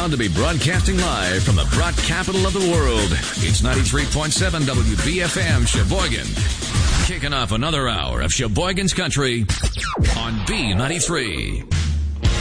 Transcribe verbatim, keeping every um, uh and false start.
proud to be broadcasting live from the Brock capital of the world. It's ninety-three point seven W B F M Sheboygan. Kicking off another hour of Sheboygan's Country on B ninety-three.